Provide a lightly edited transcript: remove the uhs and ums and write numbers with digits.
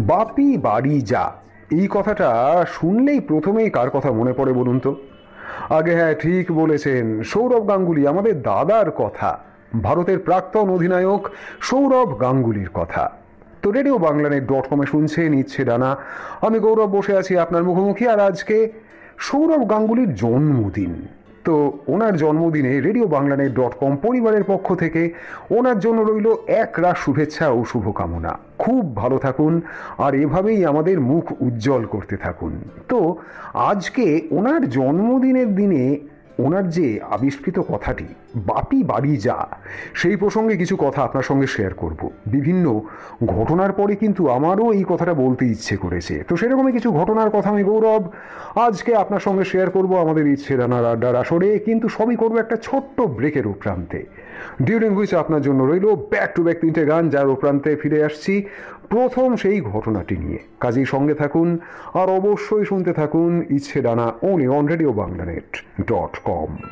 বাপি বাড়ি যা, এই কথাটা শুনলেই প্রথমেই কার কথা মনে পড়ে বলুন তো? আগে হ্যাঁ, ঠিক বলেছেন, সৌরভ গাঙ্গুলি, আমাদের দাদার কথা, ভারতের প্রাক্তন অধিনায়ক সৌরভ গাঙ্গুলির কথা। তো রেডিও বাংলানেট.কমে শুনছেন ইচ্ছে ডানা। আমি গৌরব বসে আছি আপনার মুখোমুখি। আর আজকে সৌরভ গাঙ্গুলির জন্মদিন। তো ওনার জন্মদিনে রেডিও বাংলানেট.কম পরিবারের পক্ষ থেকে ওনার জন্য রইল একরাশ শুভেচ্ছা ও শুভকামনা। খুব ভালো থাকুন আর এভাবেই আমাদের মুখ উজ্জ্বল করতে থাকুন। তো আজকে ওনার জন্মদিনের দিনে ওনার যে আবিষ্কৃত কথাটি বাপি বাড়ি যা, সেই প্রসঙ্গে কিছু কথা আপনার সঙ্গে শেয়ার করব। বিভিন্ন ঘটনার পরে কিন্তু আমারও এই কথাটা বলতে ইচ্ছে করেছে। তো সেরকমই কিছু ঘটনার কথা আমি গৌরব আজকে আপনার সঙ্গে শেয়ার করব আমাদের ইচ্ছে রানার আড্ডার আসরে, কিন্তু সবই করবো একটা ছোট্ট ব্রেকের উপরান্তে, ডিউরিং হুইচ আপনার জন্য রইল ব্যাক টু ব্যাক তিনটে গান, যার উপরান্তে ফিরে আসছি প্রথম সেই ঘটনাটি নিয়ে। কাজেই সঙ্গে থাকুন আর অবশ্যই শুনতে থাকুন ইচ্ছে ডানা, ওনলি অন রেডিও বাংলানেট.কম।